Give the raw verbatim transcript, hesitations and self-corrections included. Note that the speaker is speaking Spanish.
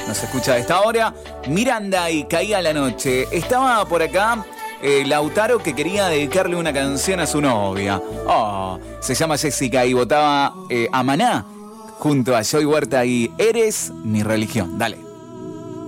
nos escucha a esta hora. Miranda y Caía la Noche. Estaba por acá eh, Lautaro, que quería dedicarle una canción a su novia. Oh, se llama Jessica y votaba eh, a Maná junto a Joy Huerta y Eres mi religión. Dale.